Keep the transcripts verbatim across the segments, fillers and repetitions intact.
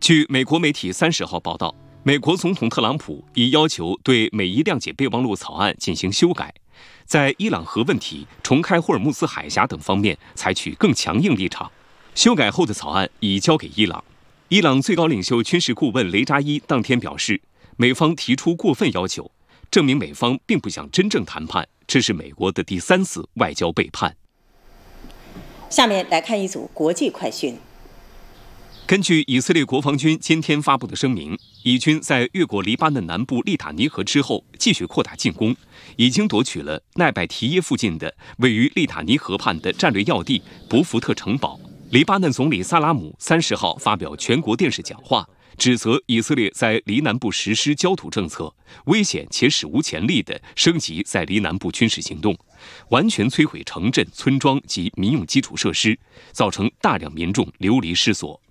据美国媒体三十号报道，美国总统特朗普已要求对美伊谅解备忘录草案进行修改，在伊朗核问题、重开霍尔木兹海峡等方面采取更强硬立场。修改后的草案已交给伊朗。伊朗最高领袖军事顾问雷扎伊当天表示，美方提出过分要求，证明美方并不想真正谈判，这是美国的第三次外交背叛。 下面来看一组国际快讯。 根据以色列国防军今天发布的声明，以军在越过黎巴嫩南部利塔尼河之后继续扩大进攻，已经夺取了奈拜提耶附近的位于利塔尼河畔的战略要地博福特城堡。黎巴嫩总理萨拉姆三十号发表全国电视讲话，指责以色列在黎南部实施焦土政策，危险且史无前例地升级在黎南部军事行动，完全摧毁城镇、村庄及民用基础设施，造成大量民众流离失所。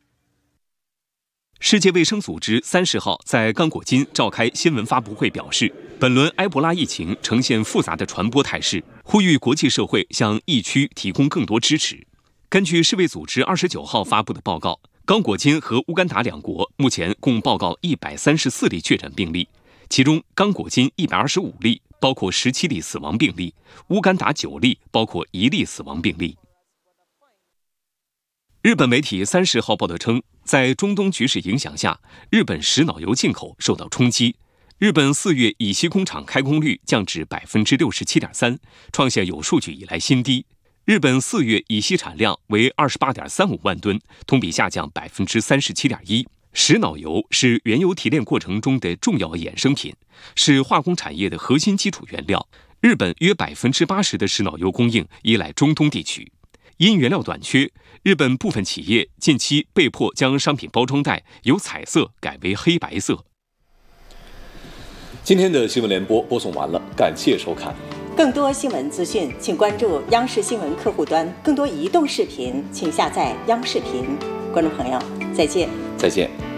世界卫生组织三十号在刚果金召开新闻发布会，表示，本轮埃博拉疫情呈现复杂的传播态势，呼吁国际社会向疫区提供更多支持。根据世卫组织二十九号发布的报告，刚果金和乌干达两国目前共报告一百三十四例确诊病例，其中刚果金一百二十五例，包括十七例死亡病例；乌干达九例，包括一例死亡病例。日本媒体三十号报道称，在中东局势影响下，日本石脑油进口受到冲击。日本四月乙烯工厂开工率降至百分之六十七点三，创下有数据以来新低。日本四月乙烯产量为二十八点三五万吨，同比下降百分之三十七点一。石脑油是原油提炼过程中的重要衍生品，是化工产业的核心基础原料。日本约百分之八十的石脑油供应依赖中东地区，因原料短缺，日本部分企业近期被迫将商品包装袋由彩色改为黑白色。 今天的新闻联播播送完了，感谢收看。 更多新闻资讯，请关注央视新闻客户端。更多移动视频，请下载央视频。观众朋友，再见。 再见。